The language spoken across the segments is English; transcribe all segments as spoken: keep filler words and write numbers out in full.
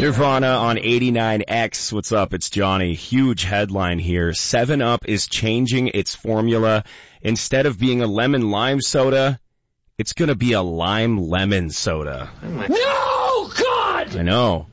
Nirvana on eighty-nine X. What's up? It's Johnny. Huge headline here. seven up is changing its formula. Instead of being a lemon lime soda, it's going to be a lime lemon soda. No, God! I know.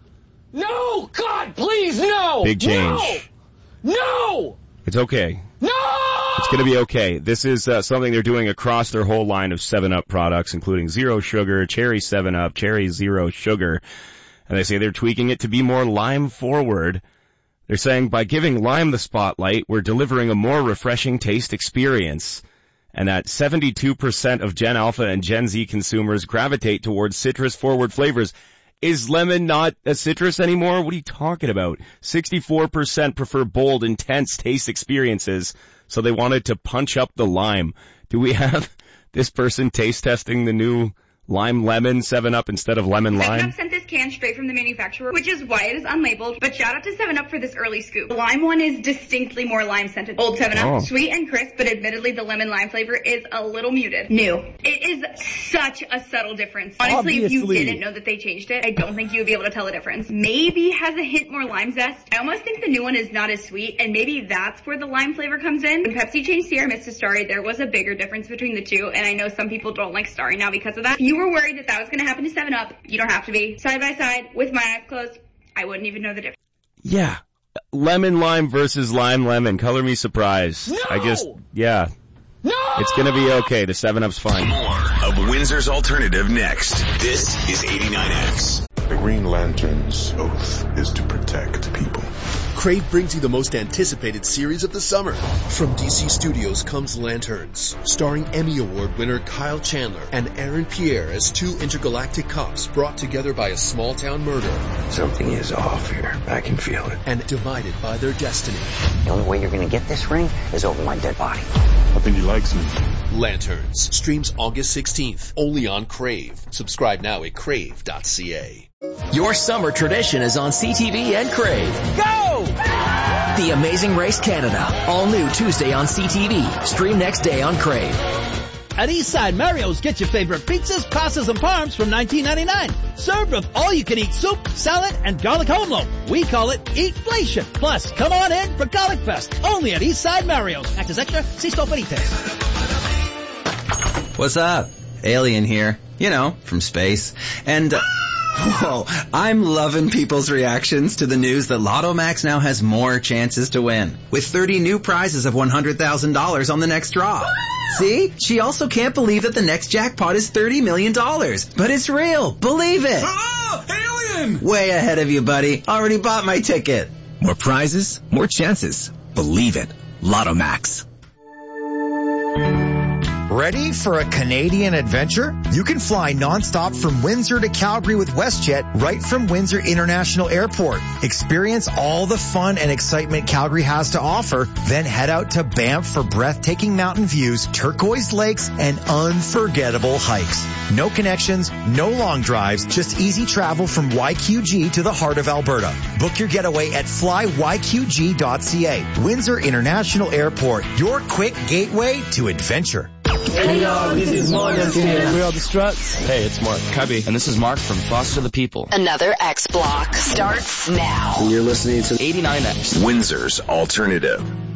No, God, please, no! Big change. No! No! It's okay. No! It's going to be okay. This is uh, something they're doing across their whole line of seven up products, including Zero Sugar, Cherry seven up, Cherry Zero Sugar. And they say they're tweaking it to be more lime forward. They're saying by giving lime the spotlight, we're delivering a more refreshing taste experience. And that seventy-two percent of Gen Alpha and Gen Z consumers gravitate towards citrus-forward flavors. Is lemon not a citrus anymore? What are you talking about? sixty-four percent prefer bold, intense taste experiences, so they wanted to punch up the lime. Do we have this person taste testing the new lime lemon seven up instead of lemon lime? seven up sent this can straight from the manufacturer, which is why it is unlabeled, but shout out to seven up for this early scoop. The lime one is distinctly more lime scented. Old seven up, oh. Sweet and crisp, but admittedly the lemon lime flavor is a little muted. New. It is such a subtle difference. Honestly, Obviously. if you didn't know that they changed it, I don't think you would be able to tell the difference. Maybe has a hint more lime zest. I almost think the new one is not as sweet, and maybe that's where the lime flavor comes in. When Pepsi changed Sierra Mist to Starry, there was a bigger difference between the two, and I know some people don't like Starry now because of that. If you were worried that that was going to happen to seven up, you don't have to be. Side by side, with my eyes closed, I wouldn't even know the difference. Yeah. Lemon lime versus lime lemon. Color me surprised. No! I just, yeah. No! It's going to be okay. The seven up's fine. More of Windsor's Alternative next. This is eighty-nine X. The Green Lantern's oath is to protect people. Crave brings you the most anticipated series of the summer. From D C Studios comes Lanterns, starring Emmy Award winner Kyle Chandler and Aaron Pierre as two intergalactic cops brought together by a small-town murder. Something is off here. I can feel it. And divided by their destiny. The only way you're going to get this ring is over my dead body. I think he likes me. Lanterns streams August sixteenth, only on Crave. Subscribe now at crave dot c a. Your summer tradition is on C T V and Crave. Go! The Amazing Race Canada. All new Tuesday on C T V. Stream next day on Crave. At Eastside Mario's, get your favorite pizzas, pastas, and parms from nineteen ninety-nine. Served with all-you-can-eat soup, salad, and garlic home loaf. We call it Eatflation. Plus, come on in for Garlic Fest. Only at Eastside Mario's. Act as extra, si sto felices. What's up? Alien here. You know, from space. And... Uh, Whoa, I'm loving people's reactions to the news that Lotto Max now has more chances to win, with thirty new prizes of one hundred thousand dollars on the next draw. See? She also can't believe that the next jackpot is thirty million dollars. But it's real. Believe it. Oh, alien! Way ahead of you, buddy. Already bought my ticket. More prizes, more chances. Believe it. Lotto Max. Ready for a Canadian adventure? You can fly nonstop from Windsor to Calgary with WestJet right from Windsor International Airport. Experience all the fun and excitement Calgary has to offer, then head out to Banff for breathtaking mountain views, turquoise lakes, and unforgettable hikes. No connections, no long drives, just easy travel from Y Q G to the heart of Alberta. Book your getaway at fly y q g dot c a. Windsor International Airport, your quick gateway to adventure. Hey y'all, this is Morgan here. We are the Struts. Hey, it's Mark Cubby, and this is Mark from Foster the People. Another X Block starts now. And you're listening to eighty-nine X. Windsor's Alternative.